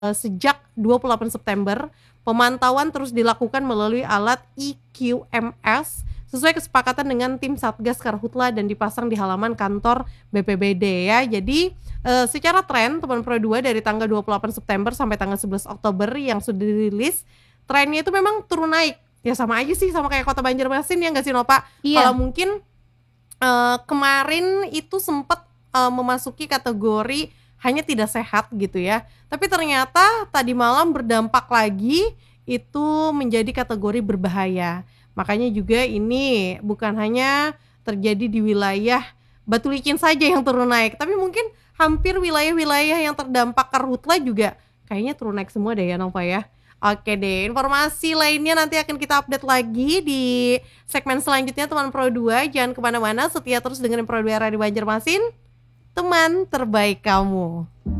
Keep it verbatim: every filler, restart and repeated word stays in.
Eee, sejak dua puluh delapan September, pemantauan terus dilakukan melalui alat E Q M S sesuai kesepakatan dengan tim Satgas Karhutla dan dipasang di halaman kantor B P B D ya. Jadi, eee, secara tren Teman Pro dua dari tanggal dua puluh delapan September sampai tanggal sebelas Oktober yang sudah dirilis, trennya itu memang turun naik. Ya sama aja sih sama kayak Kota Banjarmasin ya nggak sih Nova? Kalau Iya. mungkin, eee, kemarin itu sempet, eee, memasuki kategori hanya tidak sehat gitu ya, tapi ternyata tadi malam berdampak lagi, itu menjadi kategori berbahaya. Makanya juga ini bukan hanya terjadi di wilayah Batu Licin saja yang turun naik, tapi mungkin hampir wilayah-wilayah yang terdampak karhutla juga kayaknya turun naik semua deh ya Nova ya. Oke deh, informasi lainnya nanti akan kita update lagi di segmen selanjutnya Teman Pro dua, jangan kemana-mana, setia terus dengerin Pro dua Radio Banjarmasin, teman terbaik kamu.